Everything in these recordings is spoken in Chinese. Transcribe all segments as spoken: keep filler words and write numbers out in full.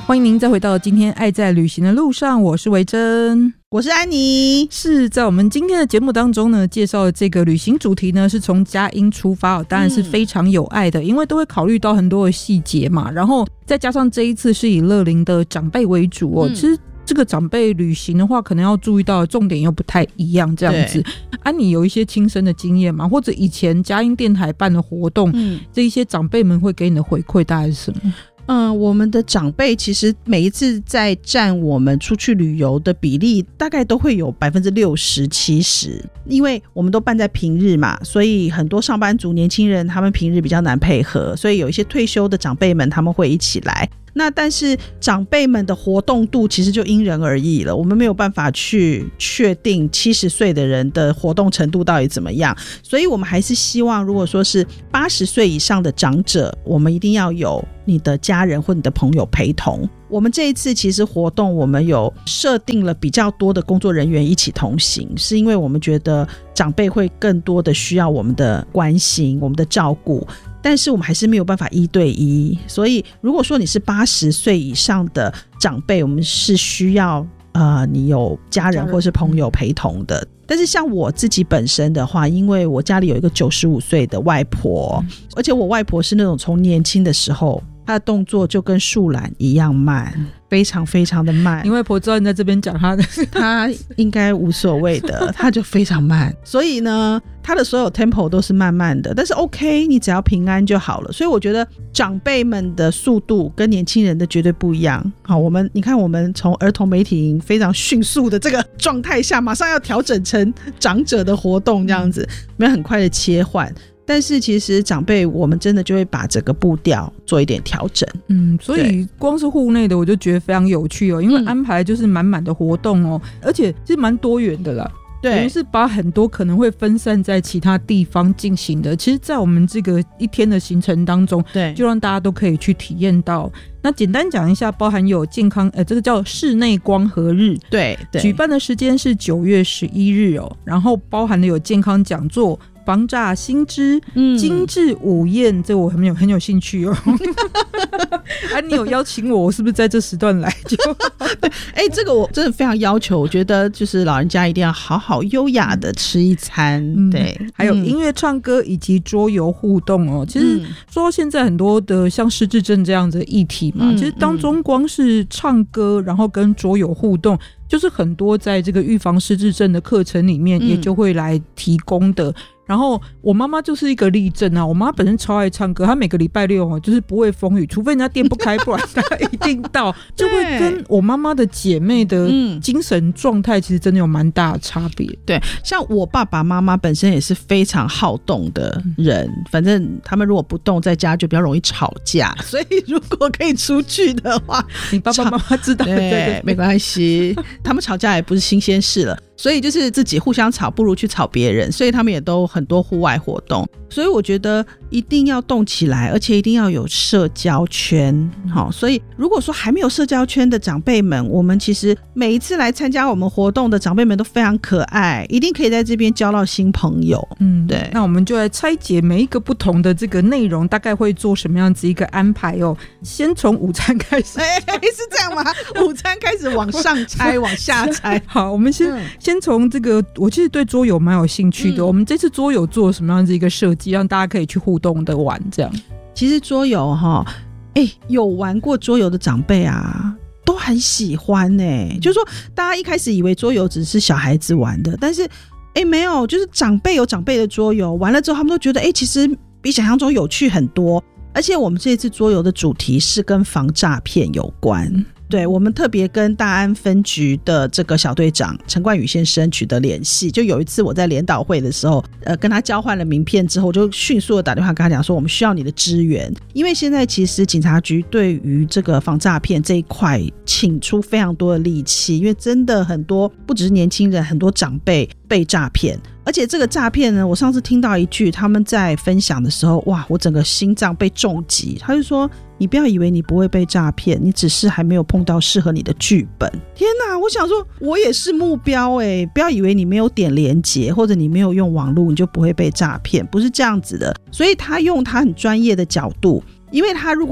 欢迎您再回到今天爱在旅行的路上，我是维珍， 我是安妮。 是在我们今天的节目当中呢，介绍的这个旅行主题呢，是从佳音出发、哦、当然是非常有爱的、嗯、因为都会考虑到很多的细节嘛，然后再加上这一次是以乐龄的长辈为主哦、嗯、其实这个长辈旅行的话可能要注意到的重点又不太一样这样子。啊，你有一些亲身的经验吗？或者以前佳音电台办的活动、嗯、这一些长辈们会给你的回馈大概是什么？ 嗯，我们的长辈其实每一次在占我们出去旅游的比例大概都会有百分之六十七十，因为我们都办在平日嘛，所以很多上班族年轻人他们平日比较难配合，所以有一些退休的长辈们他们会一起来。那但是长辈们的活动度其实就因人而异了，我们没有办法去确定七十岁的人的活动程度到底怎么样，所以我们还是希望如果说是八十岁以上的长者，我们一定要有你的家人或你的朋友陪同。我们这一次其实活动我们有设定了比较多的工作人员一起同行，是因为我们觉得长辈会更多的需要我们的关心我们的照顾，但是我们还是没有办法一对一，所以如果说你是八十岁以上的长辈，我们是需要呃你有家人或是朋友陪同的。但是像我自己本身的话，因为我家里有一个九十五岁的外婆、嗯、而且我外婆是那种从年轻的时候她的动作就跟树懒一样慢，非常非常的慢。 你外婆知道你在这边讲她的， 她应该无所谓的，她就非常慢，所以呢她的所有 tempo 都是慢慢的，但是 OK 你只要平安就好了。所以我觉得长辈们的速度跟年轻人的绝对不一样。好，我们你看我们从儿童媒体营非常迅速的这个状态下马上要调整成长者的活动这样子，没有很快的切换，但是其实长辈我们真的就会把整个步调做一点调整。 嗯，所以光是户内的我就觉得非常有趣哦，因为安排就是满满的活动哦、嗯、而且是蛮多元的啦， 对， 等于是把很多可能会分散在其他地方进行的，其实在我们这个一天的行程当中，对，就让大家都可以去体验到。那简单讲一下，包含有健康呃，这个叫室内光合日， 对，对， 举办的时间是九月十一日哦，然后包含了有健康讲座、防诈新知、嗯、精致午宴，这我很有很有兴趣哦。啊，你有邀请我，我是不是在这时段来就？ 哎、欸，这个我真的非常要求，我觉得就是老人家一定要好好优雅的吃一餐，嗯、对， 还有音乐、唱歌以及桌游互动哦。其实说到现在很多的像失智症这样子的议题嘛，嗯、其实当中光是唱歌，然后跟桌游互动，就是很多在这个预防失智症的课程里面也就会来提供的。嗯，然后我妈妈就是一个例证啊，我妈本身超爱唱歌，她每个礼拜六、哦、就是不会风雨，除非人家店不开，不然她一定到，就会跟我妈妈的姐妹的精神状态其实真的有蛮大的差别。 对，像我爸爸妈妈本身也是非常好动的人、嗯、反正他们如果不动在家就比较容易吵架，所以如果可以出去的话， 你爸爸妈妈知道，对对对， 没关系，他们吵架也不是新鲜事了，所以就是自己互相吵不如去吵别人，所以他们也都很多户外活动。所以我觉得一定要动起来，而且一定要有社交圈。好，所以如果说还没有社交圈的长辈们，我们其实每一次来参加我们活动的长辈们都非常可爱，一定可以在这边交到新朋友。 嗯，对。那我们就来拆解每一个不同的这个内容，大概会做什么样子一个安排哦。先从午餐开始， 哎、欸，是这样吗？午餐开始往上拆，往下拆。 好，我们先、嗯、先从这个，我其实对桌游蛮有兴趣的、嗯。我们这次桌游做什么样子一个设计，让大家可以去互动的玩这样？ 其实桌游哈，哎、欸，有玩过桌游的长辈啊，都很喜欢哎、欸。就是说，大家一开始以为桌游只是小孩子玩的，但是哎、欸、没有，就是长辈有长辈的桌游，玩了之后他们都觉得哎、欸，其实比想象中有趣很多。而且我们这次桌游的主题是跟防诈骗有关。对，我们特别跟大安分局的这个小队长陈冠宇先生取得联系，就有一次我在联导会的时候呃，跟他交换了名片之后，就迅速的打电话跟他讲说我们需要你的支援，因为现在其实警察局对于这个防诈骗这一块倾出非常多的力气，因为真的很多不只是年轻人，很多长辈被诈骗。而且这个诈骗呢，我上次听到一句他们在分享的时候，哇，我整个心脏被重击。他就说你不要以为你不会被诈骗，你只是还没有碰到适合你的剧本。天哪，我想说我也是目标耶，不要以为你没有点连结或者你没有用网络你就不会被诈骗，不是这样子的。所以他用他很专业的角度，因为他如果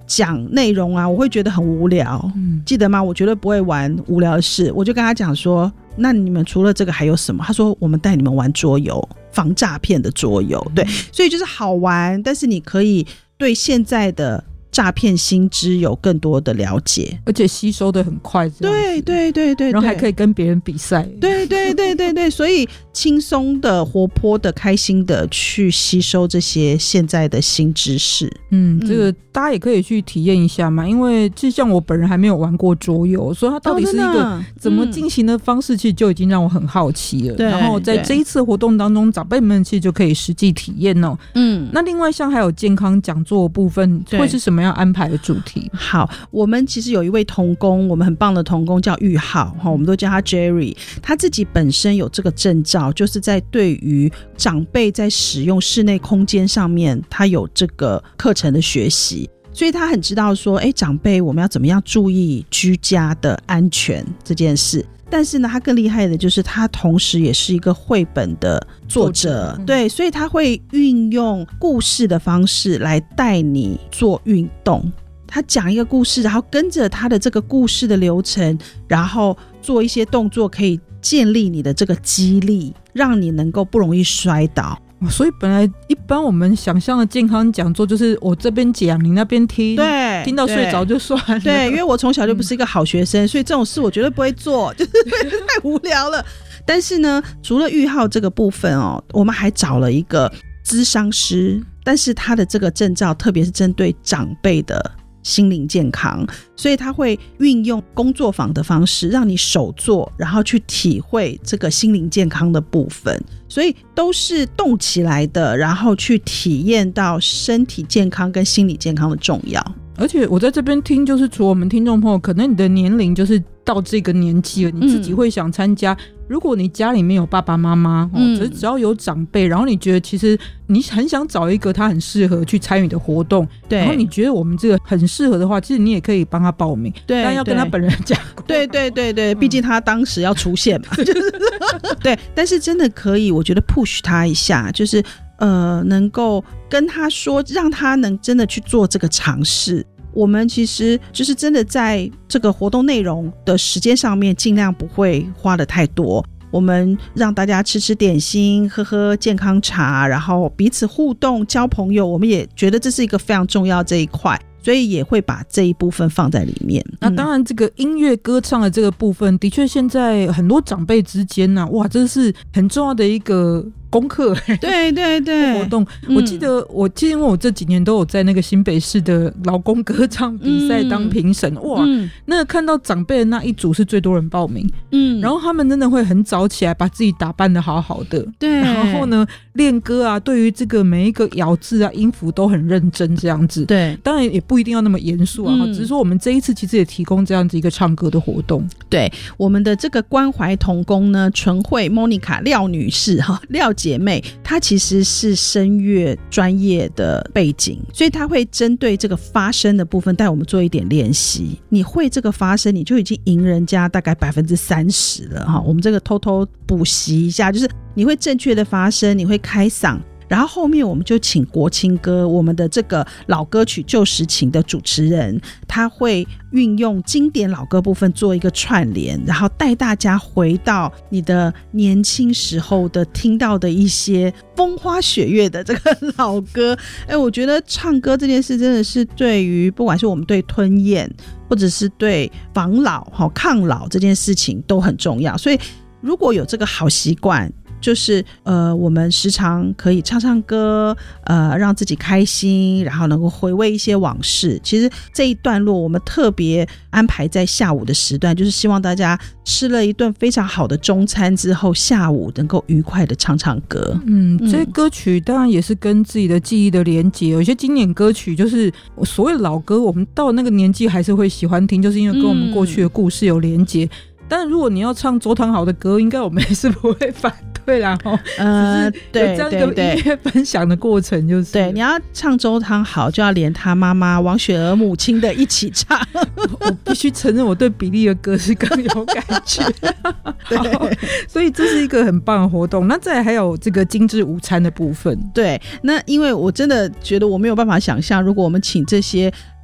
讲内容啊，我会觉得很无聊、嗯、记得吗？我绝对不会玩无聊的事，我就跟他讲说，那你们除了这个还有什么？他说我们带你们玩桌游，防诈骗的桌游。对，所以就是好玩，但是你可以对现在的诈骗新知有更多的了解， 而且吸收的很快。 对对对对， 然后还可以跟别人比赛。 对对对对对，所以轻松的、活泼的、开心的去吸收这些现在的新知识。 嗯，这个大家也可以去体验一下嘛，因为就像我本人还没有玩过桌游，所以它到底是一个怎么进行的方式，其实就已经让我很好奇了。嗯、然后在这一次活动当中，长辈们其实就可以实际体验哦。嗯，那另外像还有健康讲座的部分，会是什么样安排的主题？ 好，我们其实有一位同工，我们很棒的同工叫玉浩，我们都叫他 Jerry， 他自己本身有这个证照，就是在对于长辈在使用室内空间上面，他有这个课程的学习，所以他很知道说，哎，长辈我们要怎么样注意居家的安全这件事。但是呢，他更厉害的就是他同时也是一个绘本的作者，嗯、对，所以他会运用故事的方式来带你做运动。他讲一个故事，然后跟着他的这个故事的流程，然后做一些动作，可以建立你的这个肌力，让你能够不容易摔倒。 所以本来一般我们想象的健康讲座就是我这边讲你那边听， 对， 听到睡着就算了。 对，因为我从小就不是一个好学生、嗯、所以这种事我绝对不会做，就是太无聊了。但是呢，除了玉浩这个部分哦，我们还找了一个咨商师，但是他的这个证照特别是针对长辈的心灵健康，所以他会运用工作坊的方式让你手做，然后去体会这个心灵健康的部分，所以都是动起来的，然后去体验到身体健康跟心理健康的重要。 而且我在这边听，就是除了我们听众朋友，可能你的年龄就是到这个年纪了，你自己会想参加、嗯、如果你家里面有爸爸妈妈、哦嗯、只要有长辈，然后你觉得其实你很想找一个他很适合去参与的活动，对，然后你觉得我们这个很适合的话，其实你也可以帮他报名，对，但要跟他本人讲过， 对对对对，毕竟他当时要出现嘛、嗯、就是对，但是真的可以，我觉得 push 他一下，就是呃，能够跟他说，让他能真的去做这个尝试。我们其实就是真的在这个活动内容的时间上面尽量不会花得太多，我们让大家吃吃点心，喝喝健康茶，然后彼此互动交朋友，我们也觉得这是一个非常重要这一块，所以也会把这一部分放在里面。 那当然这个音乐歌唱的这个部分的确现在很多长辈之间啊，哇，这是很重要的一个功课， 对对对， 活动、嗯、我记得我记得因为我这几年都有在那个新北市的劳工歌唱比赛当评审、嗯、哇、嗯、那个看到长辈的那一组是最多人报名，嗯，然后他们真的会很早起来把自己打扮得好好的，对，然后呢练歌啊，对于这个每一个咬字啊音符都很认真这样子，对，当然也不一定要那么严肃啊、嗯、只是说我们这一次其实也提供这样子一个唱歌的活动。 对，我们的这个关怀同工呢，纯慧 Monica 廖女士哈，廖姐妹，她其实是声乐专业的背景，所以她会针对这个发声的部分带我们做一点练习。你会这个发声，你就已经赢人家大概百分之三十了哈。我们这个偷偷补习一下，就是你会正确的发声，你会开嗓。然后后面我们就请国青歌，我们的这个老歌曲旧时情的主持人，他会运用经典老歌部分做一个串联，然后带大家回到你的年轻时候的听到的一些风花雪月的这个老歌。哎，我觉得唱歌这件事真的是对于不管是我们对吞咽或者是对防老抗老这件事情都很重要，所以如果有这个好习惯，就是呃，我们时常可以唱唱歌，呃，让自己开心，然后能够回味一些往事。其实这一段落我们特别安排在下午的时段，就是希望大家吃了一顿非常好的中餐之后，下午能够愉快的唱唱歌。 嗯，这些歌曲当然也是跟自己的记忆的连结，有一些经典歌曲就是所谓老歌，我们到那个年纪还是会喜欢听，就是因为跟我们过去的故事有连结。嗯，但如果你要唱周汤豪的歌，应该我们也是不会反对啦，呃，对，有这样一个音乐分享的过程，就是对，你要唱周汤豪，就要连他妈妈王雪儿母亲的一起唱。 我必须承认，我对比利的歌是更有感觉。对，所以这是一个很棒的活动。那再来还有这个精致午餐的部分。 对，那因为我真的觉得我没有办法想象，如果我们请这些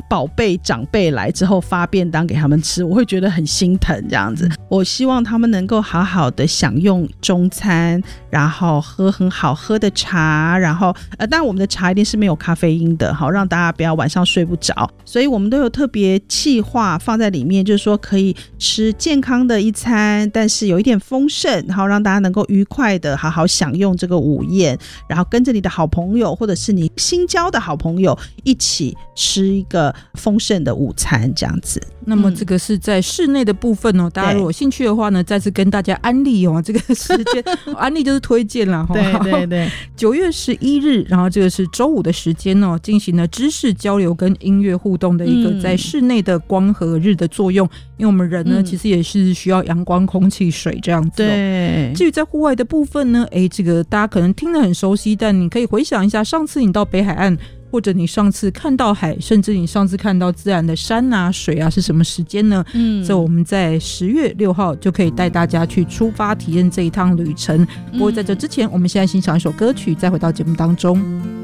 宝贝长辈来之后发便当给他们吃，我会觉得很心疼这样子。我希望他们能够好好的享用中餐，然后喝很好喝的茶，然后呃，当然我们的茶一定是没有咖啡因的，好让大家不要晚上睡不着，所以我们都有特别企划放在里面，就是说可以吃健康的一餐，但是有一点丰盛，然后让大家能够愉快的好好享用这个午宴，然后跟着你的好朋友或者是你新交的好朋友一起吃一个丰盛的午餐这样子。 那么这个是在室内的部分哦、嗯、大家如果有兴趣的话呢，再次跟大家安利哦，这个时间安利就是推荐啦。 对对对， 九月十一日，然后这个是周五的时间哦，进行了知识交流跟音乐互动的一个在室内的光合日的作用、嗯、因为我们人呢、嗯、其实也是需要阳光空气水这样子、哦、 对。 至于在户外的部分呢，哎，这个大家可能听得很熟悉，但你可以回想一下上次你到北海岸，或者你上次看到海，甚至你上次看到自然的山啊水啊是什么时间呢？嗯，所以我们在十月六号就可以带大家去出发体验这一趟旅程、嗯、不过在这之前我们现在欣赏一首歌曲，再回到节目当中。